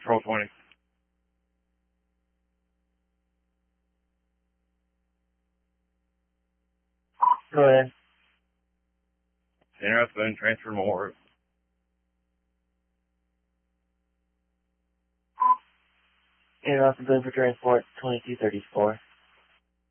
Patrol 20. Go ahead. Center has been transferred more. You're also good for transport 2234.